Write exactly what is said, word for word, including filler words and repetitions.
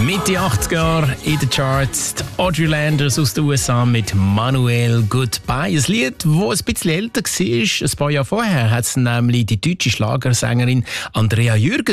Mitte achtziger Jahre in den Charts. Die Audrey Landers aus den U S A mit Manuel Goodbye. Ein Lied, das ein bisschen älter war. Ein paar Jahre vorher hat es nämlich die deutsche Schlagersängerin Andrea Jürgens